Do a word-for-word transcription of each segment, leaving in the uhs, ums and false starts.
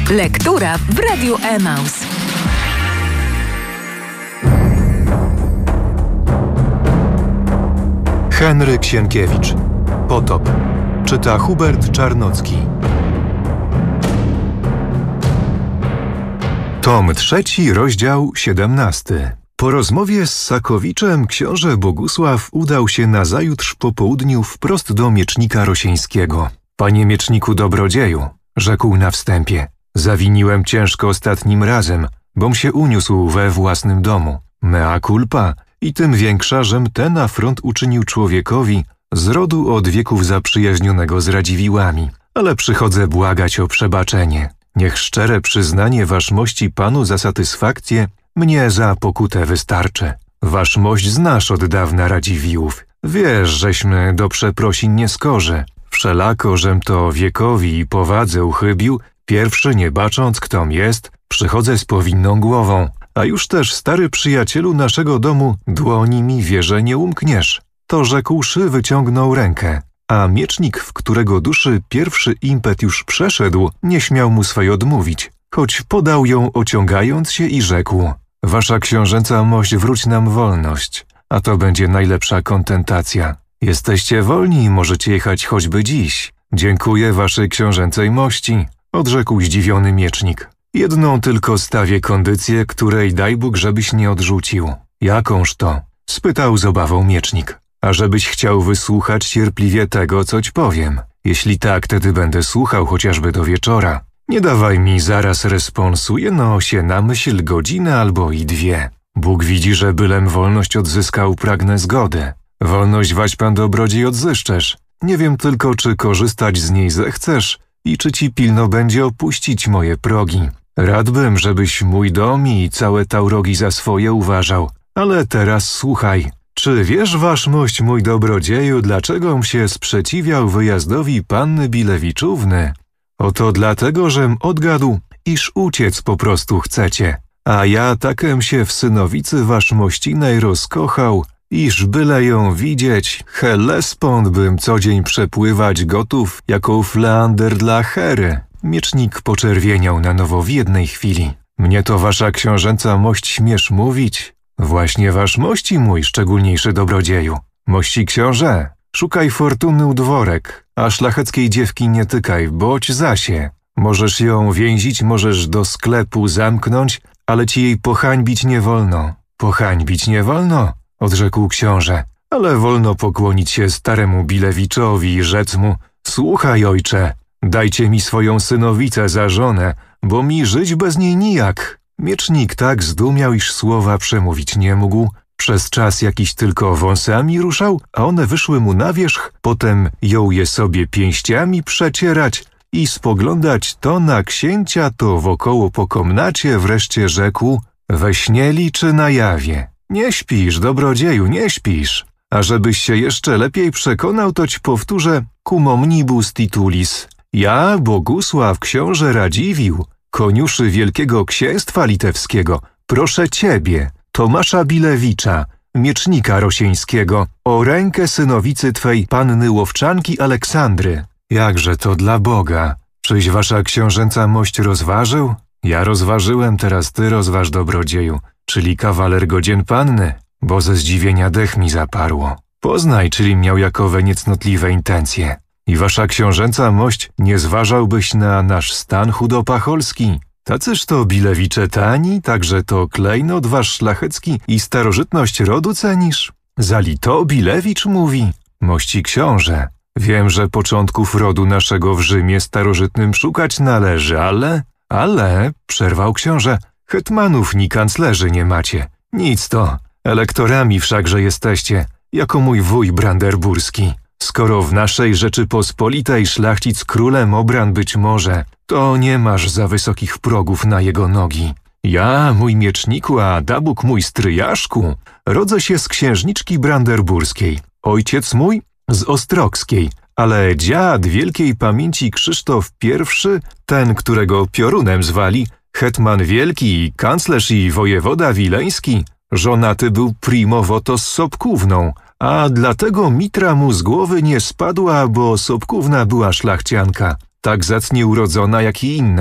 Lektura w Radiu Emaus. Henryk Sienkiewicz. Potop. Czyta Hubert Czarnocki. Tom trzeci, rozdział siedemnasty. Po rozmowie z Sakowiczem książę Bogusław udał się nazajutrz po południu wprost do miecznika Rosieńskiego. Panie mieczniku dobrodzieju, rzekł na wstępie, zawiniłem ciężko ostatnim razem, bom się uniósł we własnym domu. Mea culpa i tym większa, żem ten afront uczynił człowiekowi z rodu od wieków zaprzyjaźnionego z Radziwiłłami. Ale przychodzę błagać o przebaczenie. Niech szczere przyznanie waszmości panu za satysfakcję mnie za pokutę wystarczy. Waszmość znasz od dawna Radziwiłłów. Wiesz, żeśmy do przeprosin nie skorzy. Wszelako, żem to wiekowi i powadze uchybił, pierwszy nie bacząc, ktom jest, przychodzę z powinną głową. A już też, stary przyjacielu naszego domu, dłoni mi wierzę nie umkniesz. To rzekłszy wyciągnął rękę, a miecznik, w którego duszy pierwszy impet już przeszedł, nie śmiał mu swej odmówić, choć podał ją ociągając się i rzekł: wasza książęca mość, wróć nam wolność, a to będzie najlepsza kontentacja. Jesteście wolni i możecie jechać choćby dziś. Dziękuję waszej książęcej mości, odrzekł zdziwiony miecznik. Jedną tylko stawię kondycję, której daj Bóg, żebyś nie odrzucił. Jakąż to? Spytał z obawą miecznik. A żebyś chciał wysłuchać cierpliwie tego, co ci powiem. Jeśli tak, wtedy będę słuchał chociażby do wieczora. Nie dawaj mi zaraz responsu, jeno się na myśl godzinę albo i dwie. Bóg widzi, że bylem wolność odzyskał, pragnę zgody. Wolność waś pan dobrodziej odzyszczesz. Nie wiem tylko, czy korzystać z niej zechcesz i czy ci pilno będzie opuścić moje progi. Radbym, żebyś mój dom i całe taurogi za swoje uważał. Ale teraz słuchaj. Czy wiesz, waszmość, mój dobrodzieju, dlaczego'm się sprzeciwiał wyjazdowi panny Bilewiczówny? Oto dlatego, żem odgadł, iż uciec po prostu chcecie. A ja takem się w synowicy waszmościnej rozkochał, iż byle ją widzieć, Hellespont bym co dzień przepływać gotów, jako Fleander dla Hery. Miecznik poczerwieniał na nowo w jednej chwili. Mnie to wasza książęca mość śmiesz mówić? Właśnie wasz mości, mój szczególniejszy dobrodzieju. Mości książę, szukaj fortuny u dworek, a szlacheckiej dziewki nie tykaj, boć zasie. Możesz ją więzić, możesz do sklepu zamknąć, ale ci jej pohańbić nie wolno. Pohańbić nie wolno? Odrzekł książę, ale wolno pokłonić się staremu Bilewiczowi i rzec mu: słuchaj, ojcze, dajcie mi swoją synowicę za żonę, bo mi żyć bez niej nijak. Miecznik tak zdumiał, iż słowa przemówić nie mógł. Przez czas jakiś tylko wąsami ruszał, a one wyszły mu na wierzch, potem jął je sobie pięściami przecierać i spoglądać to na księcia, to wokoło po komnacie, wreszcie rzekł: we śnie li czy na jawie? Nie śpisz, dobrodzieju, nie śpisz. A żebyś się jeszcze lepiej przekonał, to ci powtórzę cum omnibus titulis. Ja, Bogusław, książę Radziwiłł, koniuszy Wielkiego Księstwa Litewskiego, proszę ciebie, Tomasza Bilewicza, miecznika Rosieńskiego, o rękę synowicy twej panny Łowczanki Aleksandry. Jakże to dla Boga? Czyś wasza książęca mość rozważył? Ja rozważyłem, teraz ty rozważ, dobrodzieju, czyli kawaler godzien panny, bo ze zdziwienia dech mi zaparło. Poznaj, czyli miał jakowe niecnotliwe intencje. I wasza książęca mość nie zważałbyś na nasz stan chudopacholski. Tacyż to Bilewicze tani, także to klejnot wasz szlachecki i starożytność rodu cenisz? Zali to Bilewicz mówi? Mości książę, wiem, że początków rodu naszego w Rzymie starożytnym szukać należy, ale... Ale, przerwał książę, hetmanów ni kanclerzy nie macie. Nic to, elektorami wszakże jesteście, jako mój wuj branderburski. Skoro w naszej Rzeczypospolitej szlachcic królem obran być może, to nie masz za wysokich progów na jego nogi. Ja, mój mieczniku, a dabuk mój stryjaszku, rodzę się z księżniczki branderburskiej, ojciec mój z ostrogskiej, ale dziad wielkiej pamięci Krzysztof pierwszy, ten, którego piorunem zwali, hetman wielki i kanclerz i wojewoda wileński, żonaty był primo voto z Sobkówną, a dlatego mitra mu z głowy nie spadła, bo Sobkówna była szlachcianka, tak zacnie urodzona jak i inne.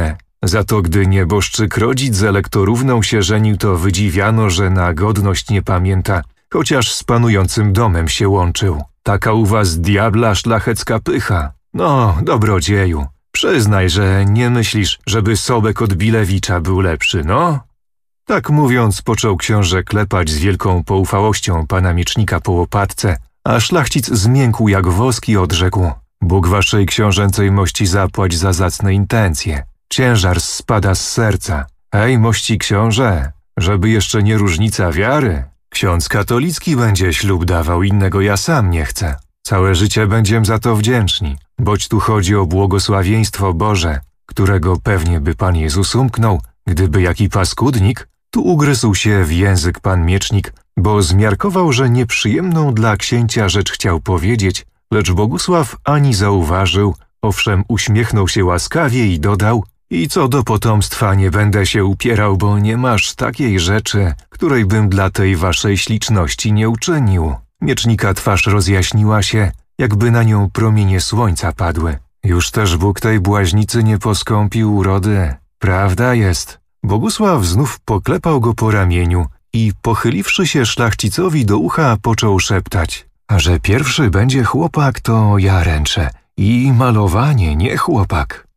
Za to gdy nieboszczyk rodzic z elektorówną się żenił, to wydziwiano, że na godność nie pamięta, chociaż z panującym domem się łączył. Taka u was diabla szlachecka pycha. No, dobrodzieju, przyznaj, że nie myślisz, żeby Sobek od Bilewicza był lepszy, no? Tak mówiąc, począł książę klepać z wielką poufałością pana miecznika po łopatce, a szlachcic zmiękł jak wosk i odrzekł: Bóg waszej książęcej mości zapłać za zacne intencje. Ciężar spada z serca. Ej, mości książę, żeby jeszcze nie różnica wiary. Ksiądz katolicki będzie ślub dawał, innego ja sam nie chcę. Całe życie będziem za to wdzięczni, boć tu chodzi o błogosławieństwo Boże, którego pewnie by Pan Jezus umknął, gdyby jaki paskudnik tu ugryzł się w język pan miecznik, bo zmiarkował, że nieprzyjemną dla księcia rzecz chciał powiedzieć, lecz Bogusław ani zauważył, owszem uśmiechnął się łaskawie i dodał: i co do potomstwa nie będę się upierał, bo nie masz takiej rzeczy, której bym dla tej waszej śliczności nie uczynił. Miecznika twarz rozjaśniła się, jakby na nią promienie słońca padły. Już też Bóg tej błaźnicy nie poskąpił urody. Prawda jest. Bogusław znów poklepał go po ramieniu i pochyliwszy się szlachcicowi do ucha, począł szeptać: a że pierwszy będzie chłopak, to ja ręczę. I malowanie, nie chłopak.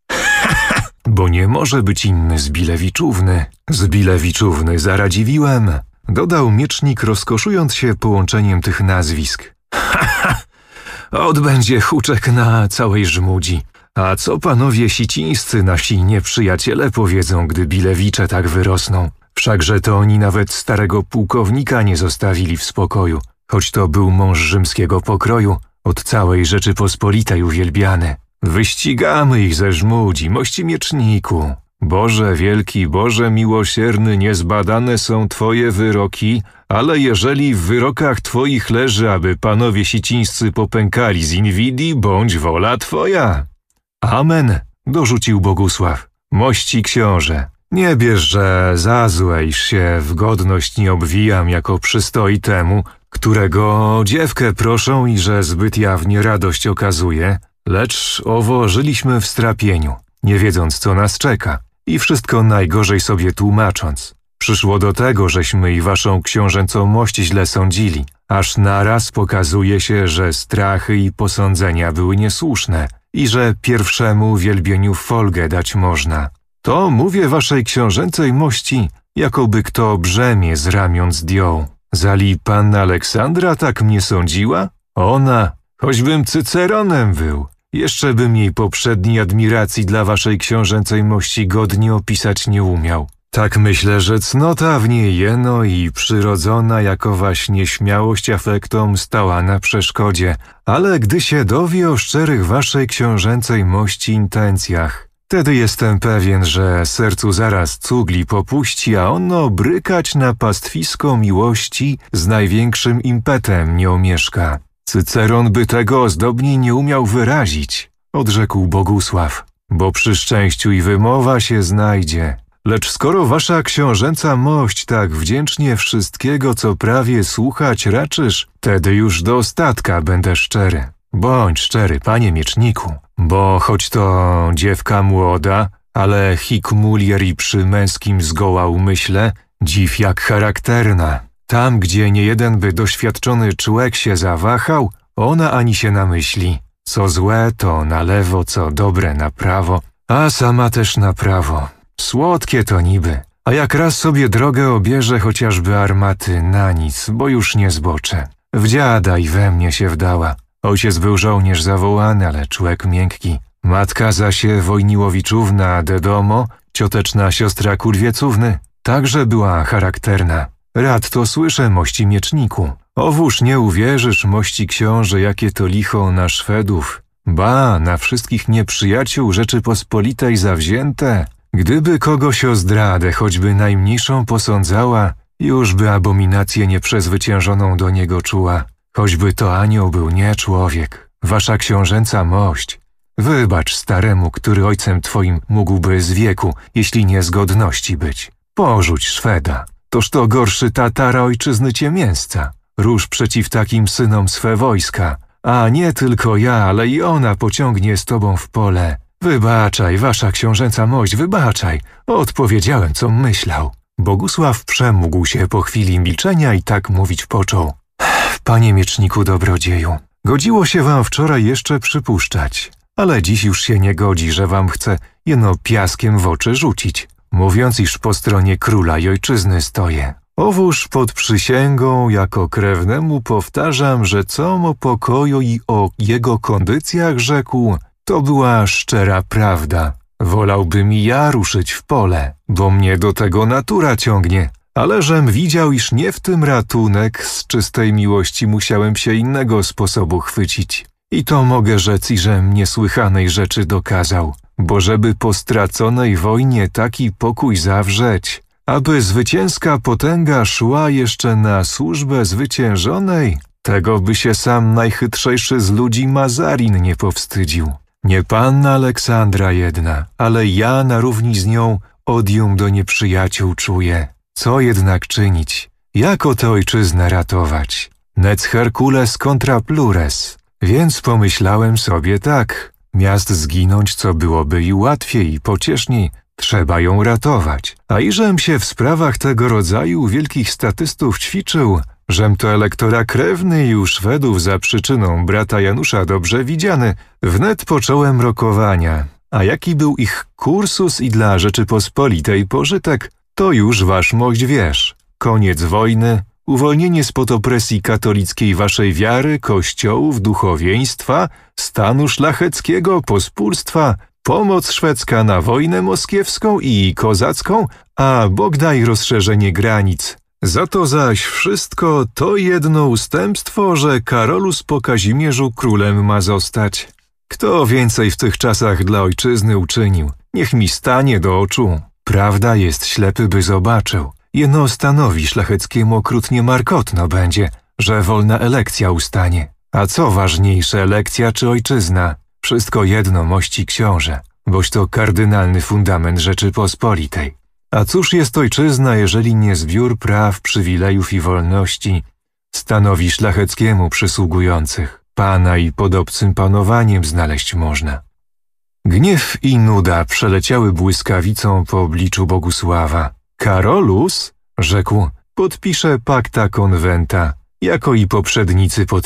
Bo nie może być inny z Bilewiczówny. Z Bilewiczówny zaradziwiłem, dodał miecznik, rozkoszując się połączeniem tych nazwisk. Ha, ha, odbędzie huczek na całej żmudzi. A co panowie sicińscy, nasi nieprzyjaciele, powiedzą, gdy Bilewicze tak wyrosną? Wszakże to oni nawet starego pułkownika nie zostawili w spokoju, choć to był mąż rzymskiego pokroju, od całej Rzeczypospolitej uwielbiany. Wyścigamy ich ze żmudzi, mości mieczniku. Boże wielki, Boże miłosierny, niezbadane są Twoje wyroki, ale jeżeli w wyrokach Twoich leży, aby panowie sicińscy popękali z inwidii, bądź wola Twoja. Amen, dorzucił Bogusław. Mości książę, nie bierz, że za złe, iż się w godność nie obwijam, jako przystoi temu, którego dziewkę proszą i że zbyt jawnie radość okazuje, lecz owo żyliśmy w strapieniu, nie wiedząc, co nas czeka i wszystko najgorzej sobie tłumacząc. Przyszło do tego, żeśmy i waszą książęcą mość źle sądzili, aż naraz pokazuje się, że strachy i posądzenia były niesłuszne i że pierwszemu wielbieniu folgę dać można. To mówię waszej książęcej mości, jakoby kto brzemię z ramion zdjął. Zali panna Aleksandra tak mnie sądziła? Ona, choćbym Cyceronem był, jeszcze bym jej poprzedniej admiracji dla waszej książęcej mości godnie opisać nie umiał. Tak myślę, że cnota w niej jeno i przyrodzona jakowaś nieśmiałość afektom stała na przeszkodzie, ale gdy się dowie o szczerych waszej książęcej mości intencjach, wtedy jestem pewien, że sercu zaraz cugli popuści, a ono brykać na pastwisko miłości z największym impetem nie omieszka. Cyceron by tego ozdobniej nie umiał wyrazić, odrzekł Bogusław, bo przy szczęściu i wymowa się znajdzie. Lecz skoro wasza książęca mość tak wdzięcznie wszystkiego, co prawie słuchać raczysz, wtedy już do ostatka będę szczery. Bądź szczery, panie mieczniku, bo choć to dziewka młoda, ale hic mulier i przy męskim zgoła umyśle, dziw jak charakterna. Tam, gdzie niejeden by doświadczony człek się zawahał, ona ani się namyśli. Co złe, to na lewo, co dobre na prawo, a sama też na prawo. Słodkie to niby, a jak raz sobie drogę obierze chociażby armaty na nic, bo już nie zboczę. W dziada i we mnie się wdała. Ojciec był żołnierz zawołany, ale człek miękki. Matka zaś Wojniłowiczówna de domo, cioteczna siostra Kurwiecówny, także była charakterna. Rad to słyszę, mości mieczniku. Owóż nie uwierzysz, mości książę, jakie to licho na Szwedów. Ba, na wszystkich nieprzyjaciół Rzeczypospolitej zawzięte. Gdyby kogoś o zdradę choćby najmniejszą posądzała, już by abominację nieprzezwyciężoną do niego czuła. Choćby to anioł był, nie człowiek. Wasza książęca mość. Wybacz staremu, który ojcem twoim mógłby z wieku, jeśli nie z godności być. Porzuć Szweda. Toż to gorszy Tatara ojczyzny ciemięsca. Rusz przeciw takim synom swe wojska, a nie tylko ja, ale i ona pociągnie z tobą w pole. Wybaczaj, wasza książęca mość, wybaczaj. Odpowiedziałem, co myślał. Bogusław przemógł się po chwili milczenia i tak mówić począł. Panie mieczniku dobrodzieju, godziło się wam wczoraj jeszcze przypuszczać, ale dziś już się nie godzi, że wam chcę jeno piaskiem w oczy rzucić, mówiąc, iż po stronie króla i ojczyzny stoję. Owóż pod przysięgą jako krewnemu powtarzam, że com o pokoju i o jego kondycjach rzekł, to była szczera prawda. Wolałbym i ja ruszyć w pole, bo mnie do tego natura ciągnie. Ale żem widział, iż nie w tym ratunek, z czystej miłości musiałem się innego sposobu chwycić. I to mogę rzec, iżem niesłychanej rzeczy dokazał, bo żeby po straconej wojnie taki pokój zawrzeć, aby zwycięska potęga szła jeszcze na służbę zwyciężonej, tego by się sam najchytrzejszy z ludzi Mazarin nie powstydził. Nie panna Aleksandra jedna, ale ja na równi z nią odium do nieprzyjaciół czuję. Co jednak czynić? Jako tę ojczyznę ratować? Nec Herkules contra plures. Więc pomyślałem sobie tak, miast zginąć, co byłoby i łatwiej i pocieszniej, trzeba ją ratować. A iżem się w sprawach tego rodzaju wielkich statystów ćwiczył, żem to elektora krewny i u Szwedów za przyczyną brata Janusza dobrze widziany, wnet począłem rokowania. A jaki był ich kursus i dla Rzeczypospolitej pożytek, to już wasz mość wiesz. Koniec wojny, uwolnienie spod opresji katolickiej waszej wiary, kościołów, duchowieństwa, stanu szlacheckiego, pospólstwa, pomoc szwedzka na wojnę moskiewską i kozacką, a Bóg daj rozszerzenie granic. Za to zaś wszystko to jedno ustępstwo, że Karolus po Kazimierzu królem ma zostać. Kto więcej w tych czasach dla ojczyzny uczynił? Niech mi stanie do oczu. Prawda jest, ślepy by zobaczył. Jeno stanowi szlacheckiemu okrutnie markotno będzie, że wolna elekcja ustanie. A co ważniejsze, elekcja czy ojczyzna? Wszystko jedno, mości książę, boś to kardynalny fundament Rzeczypospolitej. A cóż jest ojczyzna, jeżeli nie zbiór praw, przywilejów i wolności stanowi szlacheckiemu przysługujących? Pana i pod obcym panowaniem znaleźć można. Gniew i nuda przeleciały błyskawicą po obliczu Bogusława. Karolus, rzekł, podpisze pacta conventa, jako i poprzednicy podpisali.